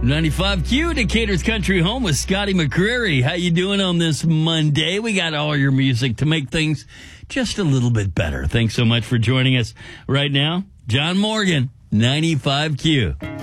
95Q, Decatur's Country Home with Scotty McCreery. How you doing on this Monday? We got all your music to make things just a little bit better. Thanks so much for joining us right now. John Morgan, 95Q.